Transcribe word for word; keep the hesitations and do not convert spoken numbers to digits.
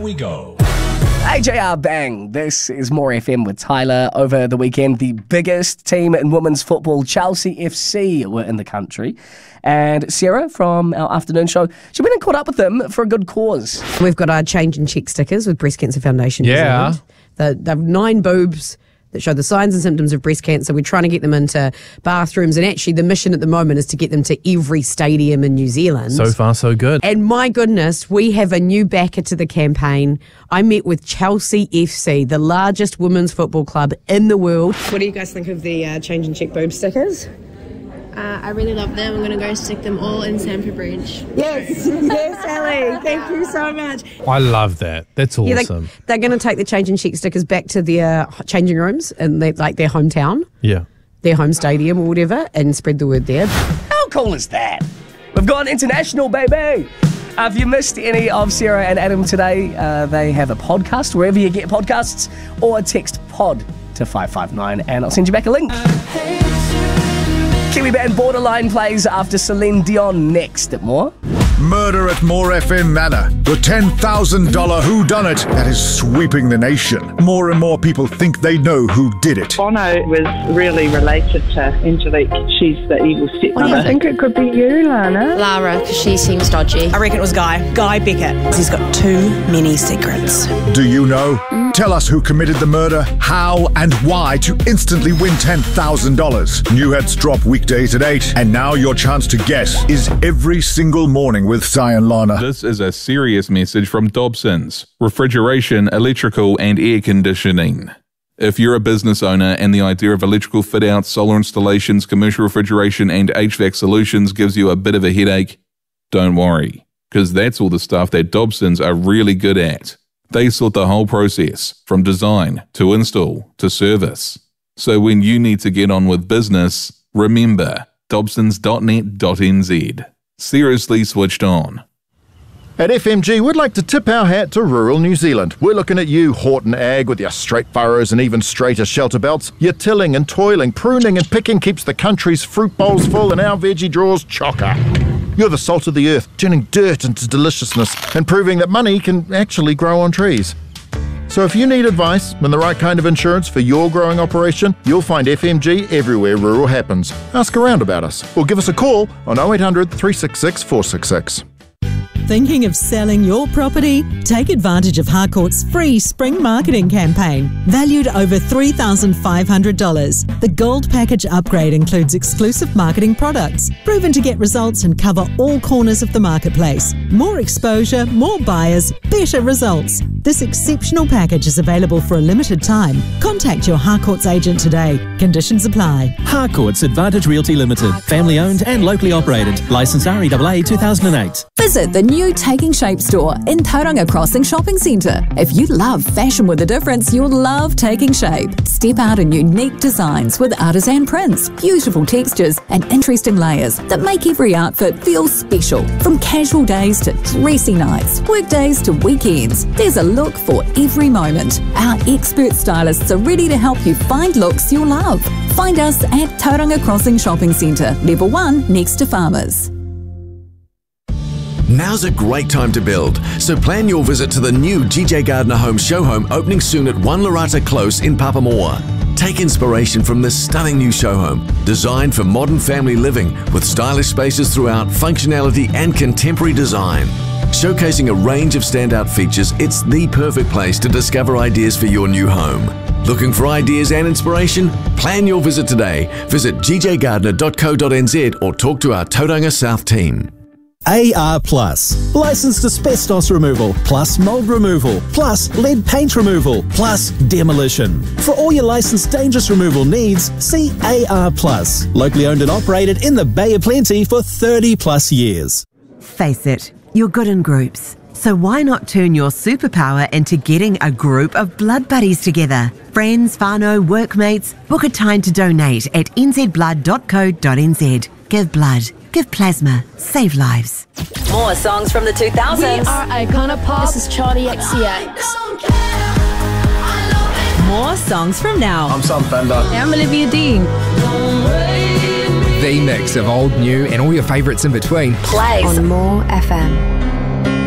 we go. A J R Bang. This is More F M with Tyler. Over the weekend, the biggest team in women's football, Chelsea F C, were in the country. And Sarah from our afternoon show, she went and caught up with them for a good cause. We've got our change and check stickers with Breast Cancer Foundation. Yeah. The, they've nine boobs that show the signs and symptoms of breast cancer. We're trying to get them into bathrooms, and actually the mission at the moment is to get them to every stadium in New Zealand. So far, so good. And my goodness, we have a new backer to the campaign. I met with Chelsea F C, the largest women's football club in the world. What do you guys think of the uh, change and check boob stickers? Uh, I really love them. I'm going to go stick them all in Stamford Bridge. Yes, yes, Ellie. Thank you so much. I love that. That's awesome. Yeah, they, they're going to take the change and check stickers back to their changing rooms in their, like their hometown, yeah, their home stadium or whatever, and spread the word there. How cool is that? We've gone international, baby. Uh, if you missed any of Sarah and Adam today, uh, they have a podcast wherever you get podcasts, or text pod to five five nine and I'll send you back a link. Kiwi band Borderline plays after Celine Dion next at More. Murder at More F M Manor. The ten thousand dollars whodunit that is sweeping the nation. More and more people think they know who did it. Bono was really related to Angelique. She's the evil stepmother. I think it could be you, Lana. Lara, because she seems dodgy. I reckon it was Guy. Guy Beckett. He's got too many secrets. Do you know? Tell us who committed the murder, how and why to instantly win ten thousand dollars. New hits drop weekdays at eight, and now your chance to guess is every single morning with Si and Lana. This is a serious message from Dobsons, refrigeration, electrical and air conditioning. If you're a business owner and the idea of electrical fit-outs, solar installations, commercial refrigeration and H V A C solutions gives you a bit of a headache, don't worry, because that's all the stuff that Dobsons are really good at. They sort the whole process, from design to install to service. So when you need to get on with business, remember dobsons dot net dot n z. Seriously switched on. At F M G, we'd like to tip our hat to rural New Zealand. We're looking at you, Horton Ag, with your straight furrows and even straighter shelter belts. Your tilling and toiling, pruning and picking keeps the country's fruit bowls full and our veggie drawers chocker. You're the salt of the earth, turning dirt into deliciousness and proving that money can actually grow on trees. So if you need advice and the right kind of insurance for your growing operation, you'll find F M G everywhere rural happens. Ask around about us or give us a call on oh eight hundred, three six six, four six six. Thinking of selling your property? Take advantage of Harcourt's free spring marketing campaign, valued over three thousand five hundred dollars. The Gold Package upgrade includes exclusive marketing products, proven to get results and cover all corners of the marketplace. More exposure, more buyers, better results. This exceptional package is available for a limited time. Contact your Harcourt's agent today. Conditions apply. Harcourt's Advantage Realty Limited, family owned and locally operated. Licensed R E A A two thousand eight. Visit the new Taking Shape store in Tauranga Crossing Shopping Centre. If you love fashion with a difference, you'll love Taking Shape. Step out in unique designs with artisan prints, beautiful textures and interesting layers that make every outfit feel special. From casual days to dressy nights, workdays to weekends, there's a look for every moment. Our expert stylists are ready to help you find looks you'll love. Find us at Tauranga Crossing Shopping Centre, level one next to Farmers. Now's a great time to build, so plan your visit to the new G J Gardner Home show home opening soon at One Larata Close in Papamoa. Take inspiration from this stunning new show home, designed for modern family living with stylish spaces throughout, functionality and contemporary design. Showcasing a range of standout features, it's the perfect place to discover ideas for your new home. Looking for ideas and inspiration? Plan your visit today. Visit g j gardner dot co dot n z or talk to our Tauranga South team. A R Plus, licensed asbestos removal, plus mold removal, plus lead paint removal, plus demolition. For all your licensed dangerous removal needs, see A R Plus, locally owned and operated in the Bay of Plenty for thirty plus years. Face it, you're good in groups. So why not turn your superpower into getting a group of blood buddies together? Friends, whānau, workmates, book a time to donate at n z blood dot co dot n z. Give blood. Give plasma. Save lives. More songs from the two thousands. We are Icona Pop. This is Charlie X C X. More songs from now. I'm Sam Fender. I'm Olivia Dean. The mix of old, new and all your favourites in between. Plays on More F M.